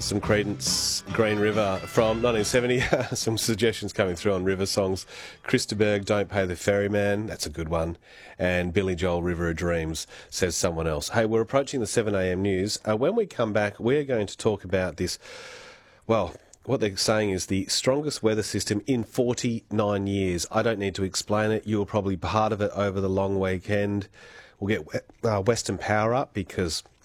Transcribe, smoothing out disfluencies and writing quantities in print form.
some Creedence Green River from 1970. Some suggestions coming through on river songs. Christaberg, Don't Pay the Ferryman, that's a good one. And Billy Joel, River of Dreams, says someone else. Hey, we're approaching the 7am news. When we come back, we're going to talk about this, well, what they're saying is the strongest weather system in 49 years. I don't need to explain it. You were probably part of it over the long weekend. We'll get Western Power up because